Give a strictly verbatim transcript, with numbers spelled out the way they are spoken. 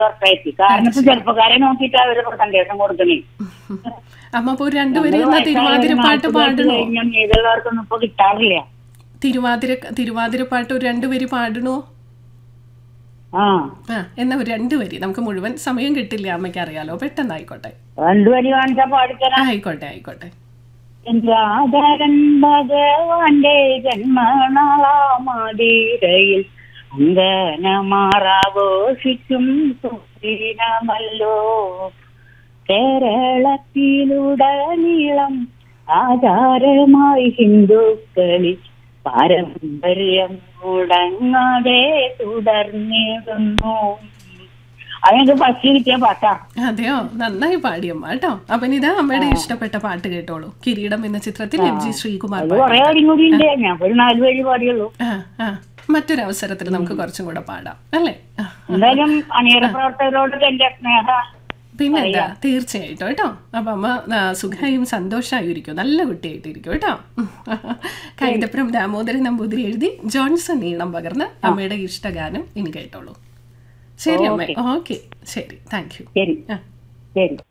ഉറപ്പായിട്ട്. കാരണം ഇപ്പൊ ചെറുപ്പക്കാരെ നോക്കിയിട്ട് അവര് സന്ദേശം കൊടുക്കണേ. അമ്മ ഇപ്പൊ രണ്ടുപേരും തിരുവാതിരപ്പാട്ട് പാടണോ? ഏതുള്ളവർക്കൊന്നും ഇപ്പൊ കിട്ടാറില്ല. തിരുവാതിര തിരുവാതിരപ്പാട്ട് ഒരു രണ്ടുപേര് പാടണോ? ആ ആ എന്നാ ഒരു രണ്ടുപേര്. നമുക്ക് മുഴുവൻ സമയം കിട്ടില്ല, അമ്മയ്ക്ക് അറിയാലോ. പെട്ടെന്നായിക്കോട്ടെ. രണ്ടുപേര് കാണിച്ചാ പാടിത്തരാം. ആയിക്കോട്ടെ ആയിക്കോട്ടെ. രാധരൻ ഭഗവാന്റെ ജന്മനാളാമധീരയിൽ അങ്കനമാറാഘോഷിക്കും സുദിനമല്ലോ. കേരളത്തിലുടനീളം ആചാരമായി ഹിന്ദുക്കളിൽ പാരമ്പര്യം മുടങ്ങാതെ തുടർന്നിരുന്നു. അതെനിക്ക് ഫസ്റ്റ് കിട്ടിയ പാട്ടാ. അതെയോ, നന്നായി പാടിയമ്മ കേട്ടോ. അപ്പൊ ഇതാ അമ്മയുടെ ഇഷ്ടപ്പെട്ട പാട്ട് കേട്ടോളൂ. കിരീടം എന്ന ചിത്രത്തിൽ എം ജി ശ്രീകുമാർ. കുറെ കാര്യം കൂടി ഉണ്ട്, ഞാൻ ഒരു നാല് വഴി പാടിയുള്ളൂ. മറ്റൊരു അവസരത്തിൽ നമുക്ക് കുറച്ചും കൂടെ പാടാം അല്ലേ? എന്തായാലും അണിയറ പ്രവർത്തകരോട് എന്റെ സ്നേഹ. പിന്നെന്താ, തീർച്ചയായിട്ടും കേട്ടോ. അപ്പൊ അമ്മ സുഖമായും സന്തോഷമായിരിക്കും, നല്ല കുട്ടിയായിട്ടിരിക്കും കേട്ടോ. കൈതപ്രം ദാമോദരൻ നമ്പൂതിരി എഴുതി ജോൺസൺ ഈണം പകർന്ന് അമ്മയുടെ ഇഷ്ടഗാനം ഇനി കേട്ടോളൂ. ശരി അമ്മേ. ഓക്കെ, ശരി, താങ്ക് യു. ശരി ശരി.